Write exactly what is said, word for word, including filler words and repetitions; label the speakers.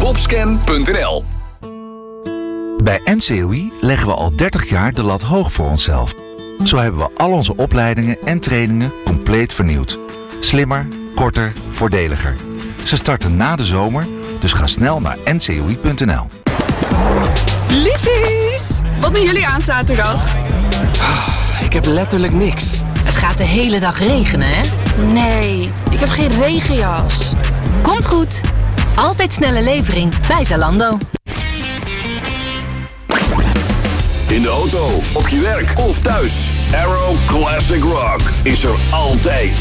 Speaker 1: Bobscan punt n l.
Speaker 2: Bij N C O I leggen we al dertig jaar de lat hoog voor onszelf. Zo hebben we al onze opleidingen en trainingen compleet vernieuwd. Slimmer, korter, voordeliger. Ze starten na de zomer, dus ga snel naar n c o i punt n l.
Speaker 3: Liefies! Wat doen jullie aan zaterdag?
Speaker 4: Ik heb letterlijk niks.
Speaker 5: Het gaat de hele dag regenen, hè?
Speaker 6: Nee, ik heb geen regenjas.
Speaker 5: Komt goed. Altijd snelle levering bij Zalando.
Speaker 1: In de auto, op je werk of thuis. Arrow Classic Rock is er altijd.